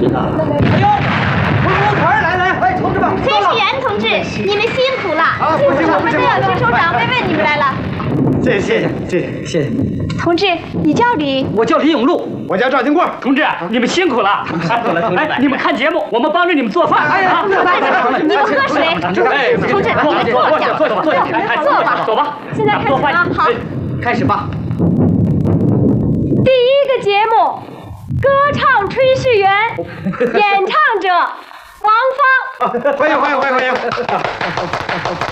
呢。哎呦，红牌来，哎，同志们， 炊事员同志，你们辛苦了。 不辛苦我们都有新首长慰问你们来了。 谢谢。 同志，你叫李？ 我叫李永禄，我叫赵金贵。 同志，你们辛苦了。哎，你们看节目，我们帮着你们做饭。 哎呀，你们喝水。同志，你们坐下。 走吧。 现在开始了，好， 开始吧。 第一个节目，歌唱炊事员，演唱者王芳。 欢迎。